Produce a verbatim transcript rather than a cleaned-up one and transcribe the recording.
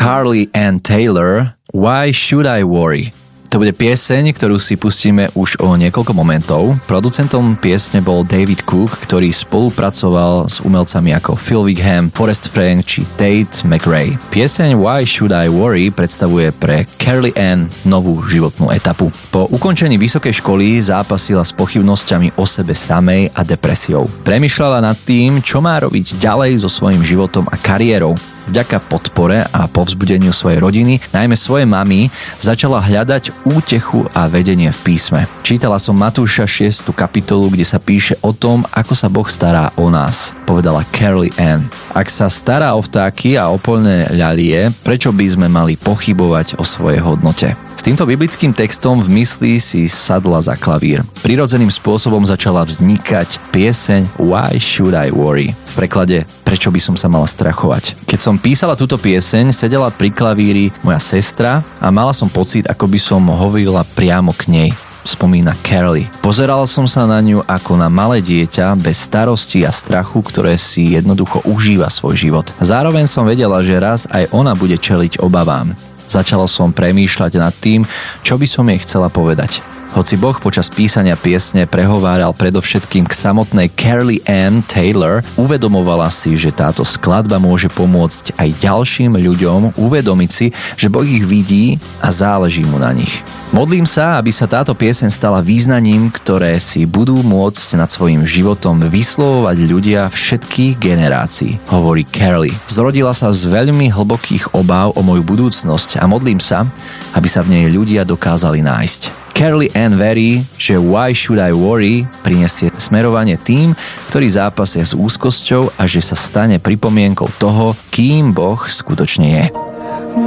Carly Ann Taylor, Why Should I Worry? To bude pieseň, ktorú si pustíme už o niekoľko momentov. Producentom piesne bol David Cook, ktorý spolupracoval s umelcami ako Phil Wickham, Forrest Frank či Tate McRae. Pieseň Why Should I Worry predstavuje pre Carly Ann novú životnú etapu. Po ukončení vysokej školy zápasila s pochybnosťami o sebe samej a depresiou. Premýšľala nad tým, čo má robiť ďalej so svojím životom a kariérou. Vďaka podpore a povzbudeniu svojej rodiny, najmä svojej mamy, začala hľadať útechu a vedenie v písme. Čítala som Matúša šiestej kapitolu, kde sa píše o tom, ako sa Boh stará o nás, povedala Carly Ann. Ak sa stará o vtáky a o poľné ľalie, prečo by sme mali pochybovať o svojej hodnote? S týmto biblickým textom v mysli si sadla za klavír. Prirodzeným spôsobom začala vznikať pieseň Why Should I Worry? V preklade Prečo by som sa mala strachovať? Keď som písala túto pieseň, sedela pri klavíri moja sestra a mala som pocit, ako by som hovorila priamo k nej. Spomína Carly. Pozerala som sa na ňu ako na malé dieťa bez starosti a strachu, ktoré si jednoducho užíva svoj život. Zároveň som vedela, že raz aj ona bude čeliť obavám. Začala som premýšľať nad tým, čo by som jej chcela povedať. Hoci Boh počas písania piesne prehováral predovšetkým k samotnej Carly Ann Taylor, uvedomovala si, že táto skladba môže pomôcť aj ďalším ľuďom uvedomiť si, že Boh ich vidí a záleží mu na nich. Modlím sa, aby sa táto pieseň stala význaním, ktoré si budú môcť nad svojím životom vyslovovať ľudia všetkých generácií, hovorí Carly. Zrodila sa z veľmi hlbokých obáv o moju budúcnosť a modlím sa, aby sa v nej ľudia dokázali nájsť. Carly Ann verí, že Why Should I Worry prinesie smerovanie tým, ktorí zápasia s úzkosťou a že sa stane pripomienkou toho, kým Boh skutočne je.